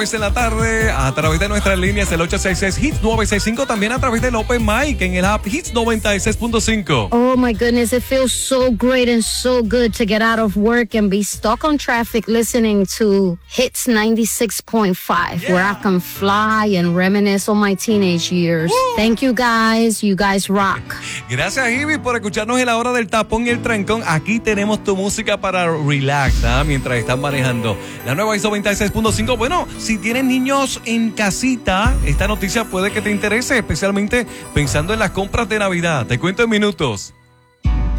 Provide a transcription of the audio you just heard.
En la tarde, a través de nuestras líneas, el 866 Hits 965, también a través del Open Mic en el app Hits 96.5. Oh my goodness, it feels so great and so good to get out of work and be stuck on traffic listening to Hits 96.5, where I can fly and reminisce on my teenage years. Thank you guys rock. Gracias, Ivy, por escucharnos en la hora del tapón y el trancón. Aquí tenemos tu música para relax, mientras estás manejando. La nueva Hits 96.5. Bueno, si tienes niños en casita, esta noticia puede que te interese, especialmente pensando en las compras de Navidad. Te cuento en minutos.